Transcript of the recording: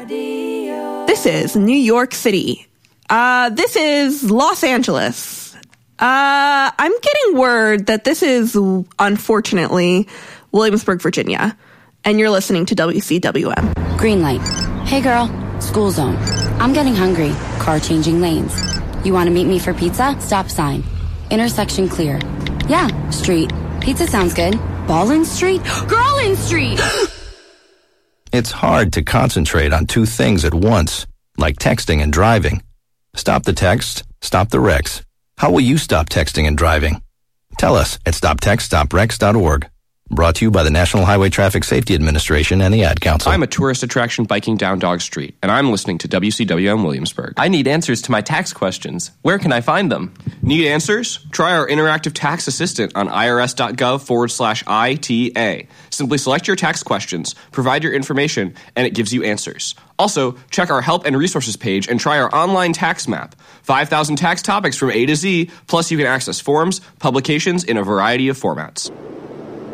This is New York City. This is Los Angeles. I'm getting word that this is, unfortunately, Williamsburg, Virginia. And you're listening to WCWM. Green light. Hey girl, school zone. I'm getting hungry. Car changing lanes. You want to meet me for pizza? Stop sign. Intersection clear. Yeah, street. Pizza sounds good. Ballin Street? Girlin Street! It's hard to concentrate on two things at once, like texting and driving. Stop the text, stop the wrecks. How will you stop texting and driving? Tell us at stoptextstopwrecks.org. Brought to you by the National Highway Traffic Safety Administration and the Ad Council. I'm a tourist attraction biking down Dog Street, and I'm listening to WCWM Williamsburg. I need answers to my tax questions. Where can I find them? Need answers? Try our interactive tax assistant on irs.gov/ITA. Simply select your tax questions, provide your information, and it gives you answers. Also, check our help and resources page and try our online tax map. 5,000 tax topics from A to Z, plus you can access forms, publications in a variety of formats.